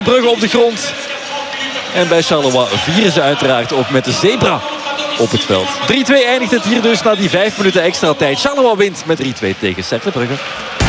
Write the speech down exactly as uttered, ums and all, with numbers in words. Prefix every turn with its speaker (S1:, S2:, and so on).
S1: Brugge op de grond. En bij Charleroi vieren ze uiteraard ook met de zebra op het veld. drie twee eindigt het hier dus na die vijf minuten extra tijd. Charleroi wint met drie twee tegen Cercle Brugge.